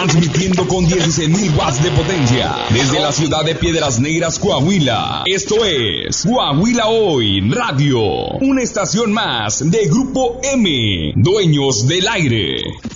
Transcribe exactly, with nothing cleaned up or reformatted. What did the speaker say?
transmitiendo con dieciséis mil watts de potencia desde la ciudad de Piedras Negras, Coahuila. Esto es Coahuila Hoy Radio, una estación más de Grupo M, dueños del aire.